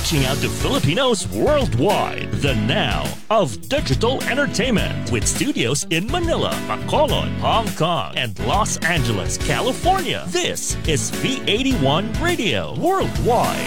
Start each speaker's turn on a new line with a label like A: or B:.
A: reaching out to Filipinos worldwide. The now of digital entertainment with studios in Manila, Bacolod, Hong Kong, and Los Angeles, California. This is V81 Radio Worldwide.